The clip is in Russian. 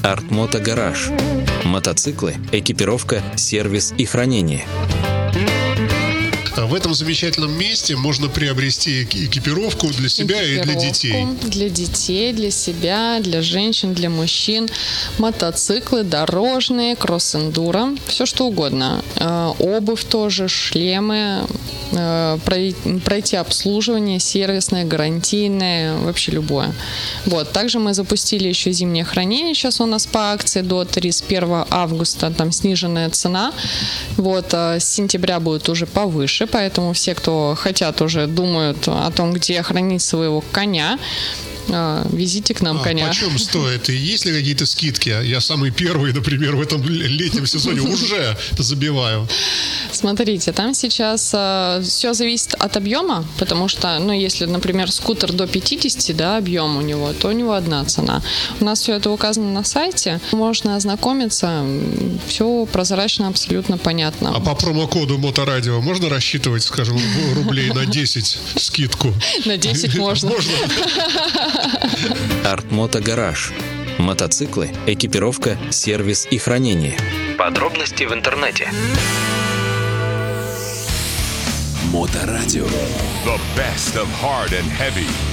Артмото Гараж. Мотоциклы, экипировка, сервис и хранение. В этом замечательном месте можно приобрести экипировку для себя и для детей. Для детей, для себя, для женщин, для мужчин. Мотоциклы, дорожные, кросс-эндуро, все что угодно. Обувь тоже, шлемы, пройти обслуживание, сервисное, гарантийное, вообще любое. Вот. Также мы запустили еще зимнее хранение. Сейчас у нас по акции до 31 августа, там сниженная цена. Вот. С сентября будет уже повыше, поэтому все, кто хотят, уже думают о том, где хранить своего коня, везите к нам коня. Почем стоит? И есть ли какие-то скидки? Я самый первый, например, в этом летнем сезоне уже забиваю. Смотрите, там сейчас все зависит от объема, потому что, если, например, скутер до 50, объем у него, то у него одна цена. У нас все это указано на сайте, можно ознакомиться, все прозрачно, абсолютно понятно. А по промокоду Моторадио можно рассчитывать, скажем, рублей на 10 скидку? На 10 можно. Артмото Гараж. Мотоциклы, экипировка, сервис и хранение. Подробности в интернете. Моторадио. The best of hard and heavy.